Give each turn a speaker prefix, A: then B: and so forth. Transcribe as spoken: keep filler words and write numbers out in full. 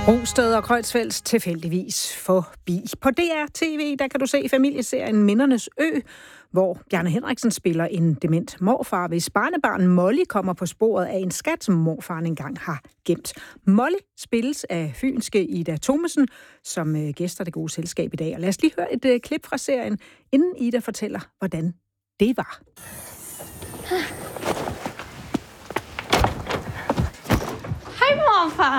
A: Rungsted og Kreuzfeldt tilfældigvis forbi. På D R T V, der kan du se familieserien Mindernes Ø, hvor Bjarne Henriksen spiller en dement morfar, hvis barnebarn Molly kommer på sporet af en skat, som morfaren engang har gemt. Molly spilles af fynske Ida Thomesen, som øh, gæster Det Gode Selskab i dag. Og lad os lige høre et øh, klip fra serien, inden Ida fortæller, hvordan det var.
B: Hej morfar!